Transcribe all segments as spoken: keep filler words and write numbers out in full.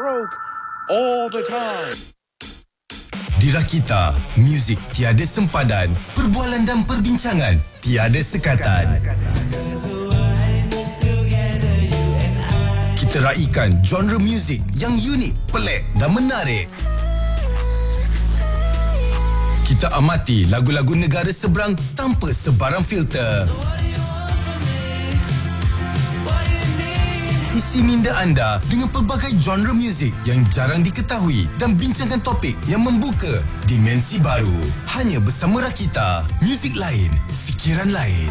broke all the time. Di Rakita, muzik tiada sempadan, perbualan dan perbincangan tiada sekatan. Kita raikan genre muzik yang unik, pelik dan menarik. Kita amati lagu-lagu negara seberang tanpa sebarang filter. Isi minda anda dengan pelbagai genre muzik yang jarang diketahui dan bincangkan topik yang membuka dimensi baru. Hanya bersama Rakita, muzik lain, fikiran lain.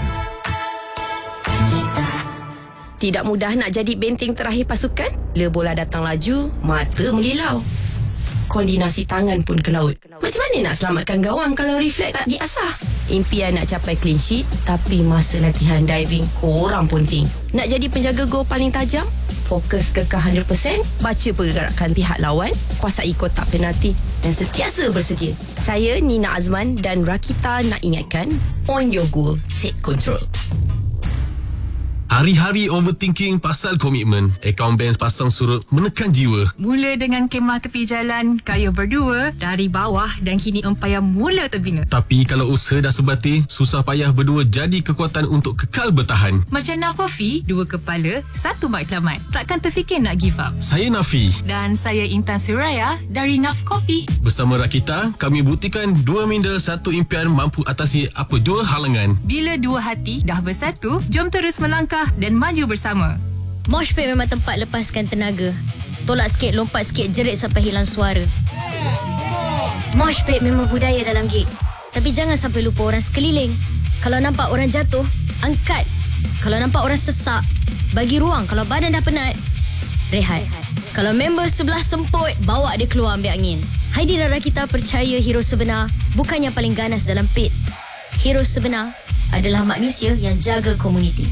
Tidak mudah nak jadi benteng terakhir pasukan. Bila bola datang laju, mata mengilau. Koordinasi tangan pun ke laut. Macam mana nak selamatkan gawang kalau refleks tak diasah? Impian nak capai clean sheet, tapi masa latihan diving korang ponting. Nak jadi penjaga gol paling tajam? Fokus kekal one hundred percent, baca pergerakan pihak lawan, kuasai kotak penalti dan sentiasa bersedia. Saya Nina Azman dan Rakita nak ingatkan, on your goal, set control. Hari-hari overthinking pasal komitmen. Akaun bank pasang surut menekan jiwa. Mula dengan kemah tepi jalan, kaya berdua, dari bawah dan kini empayar mula terbina. Tapi kalau usaha dah sebati, susah payah berdua jadi kekuatan untuk kekal bertahan. Macam Naf Coffee, dua kepala, satu matlamat. Takkan terfikir nak give up. Saya Nafi. Dan saya Intan Suraya dari Naf Coffee. Bersama Rakita, kami buktikan dua minda, satu impian mampu atasi apa jua halangan. Bila dua hati dah bersatu, jom terus melangkah dan maju bersama. Mosh pit memang tempat lepaskan tenaga. Tolak sikit, lompat sikit, jerit sampai hilang suara. Mosh pit memang budaya dalam gig. Tapi jangan sampai lupa orang sekeliling. Kalau nampak orang jatuh, angkat. Kalau nampak orang sesak, bagi ruang. Kalau badan dah penat, rehat. Kalau member sebelah semput, bawa dia keluar ambil angin. Heidi dan Rakita percaya hero sebenar bukan yang paling ganas dalam pit. Hero sebenar adalah manusia yang jaga komuniti.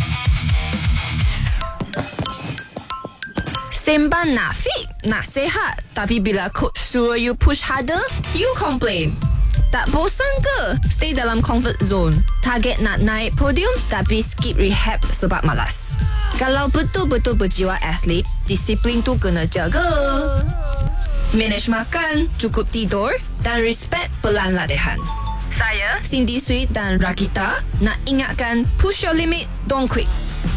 Sembang nak fit, nak sihat. Tapi bila coach suruh you push harder, you complain. Tak bosan ke stay dalam comfort zone? Target nak naik podium tapi skip rehab sebab malas. Kalau betul-betul berjiwa atlet, disiplin tu kena jaga. Manage makan, cukup tidur dan respect pelan latihan. Saya, Cindy Sweet dan Rakita nak ingatkan push your limit, don't quit.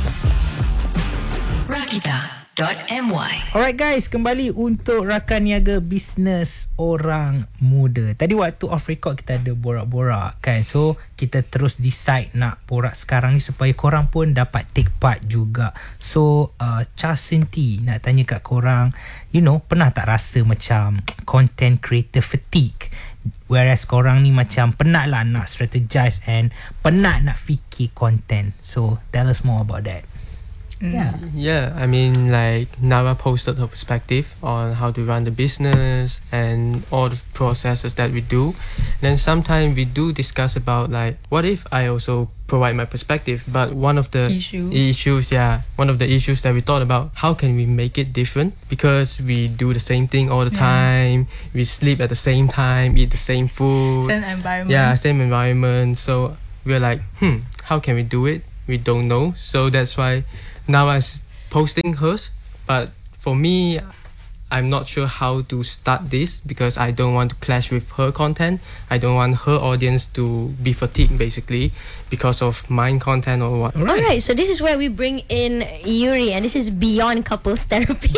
Rakita dot M Y. Alright guys, kembali untuk Rakan Niaga Bisnes Orang Muda. Tadi waktu off record kita ada borak-borak kan. So kita terus decide nak borak sekarang ni supaya korang pun dapat take part juga. So uh, Charles Senti nak tanya kat korang, you know, pernah tak rasa macam content creator fatigue? Whereas korang ni macam penat lah nak strategize and penat nak fikir content. So tell us more about that. Yeah. Yeah, I mean, like Nara posted her perspective on how to run the business and all the processes that we do. Then sometimes we do discuss about like, what if I also provide my perspective? But one of the Issue. issues, yeah, one of the issues that we thought about, how can we make it different? Because we do the same thing all the Yeah. time. We sleep at the same time, eat the same food. Same environment. Yeah, same environment. So we're like, hmm, how can we do it? We don't know. So that's why now I'm posting hers, but for me, I'm not sure how to start this because I don't want to clash with her content. I don't want her audience to be fatigued basically because of my content or what. Right. Alright, so this is where we bring in Yuri, and this is beyond couples therapy.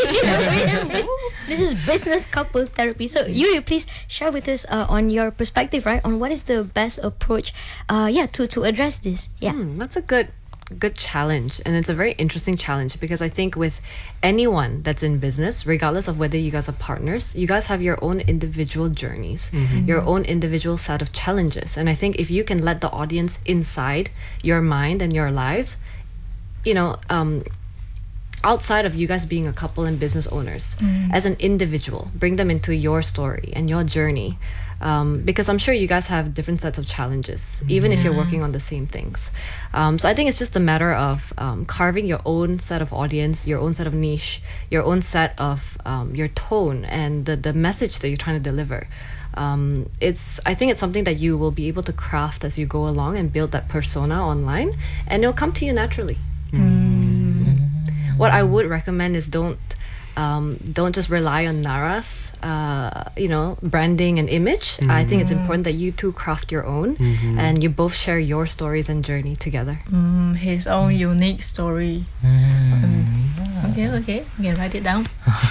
This is business couples therapy. So Yuri, please share with us uh, on your perspective, right, on what is the best approach, uh, yeah, to to address this. Yeah, Hmm, that's a good good challenge, and it's a very interesting challenge because I think with anyone that's in business, regardless of whether you guys are partners, you guys have your own individual journeys, Mm-hmm. your own individual set of challenges. And I think if you can let the audience inside your mind and your lives, you know, um, outside of you guys being a couple and business owners, as an individual, bring them into your story and your journey. Um, because I'm sure you guys have different sets of challenges, even if you're working on the same things. Um, so I think it's just a matter of um, carving your own set of audience, your own set of niche, your own set of um, your tone and the, the message that you're trying to deliver. Um, it's I think it's something that you will be able to craft as you go along and build that persona online, and it'll come to you naturally. What I would recommend is don't Um, don't just rely on Nara's, uh, you know, branding and image. Mm-hmm. I think it's important that you two craft your own, mm-hmm. and you both share your stories and journey together. Mm, his own unique story. Mm. Um, okay, okay, we can write it down.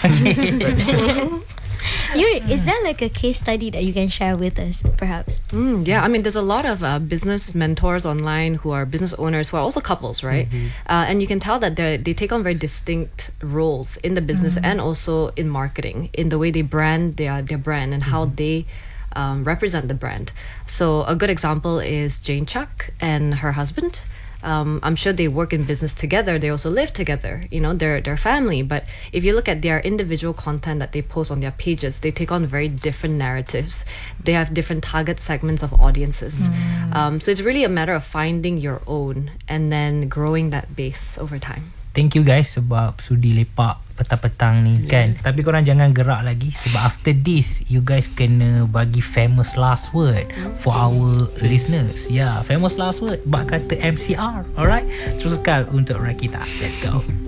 Yuri, is there like a case study that you can share with us, perhaps? Mm, yeah, I mean, there's a lot of uh, business mentors online who are business owners who are also couples, right? Mm-hmm. Uh, and you can tell that they they take on very distinct roles in the business mm-hmm. and also in marketing, in the way they brand their their brand and mm-hmm. how they um, represent the brand. So a good example is Jane Chuck and her husband. Um, I'm sure they work in business together. They also live together. You know, they're they're family. But if you look at their individual content that they post on their pages, they take on very different narratives. They have different target segments of audiences. Mm. Um, so it's really a matter of finding your own and then growing that base over time. Thank you guys sebab sudi lepak petang-petang ni yeah. kan. Tapi korang jangan gerak lagi sebab after this you guys kena bagi famous last word for our listeners. Yeah, famous last word bak kata M C R. Alright, terus sekali untuk Rakita. Let's go.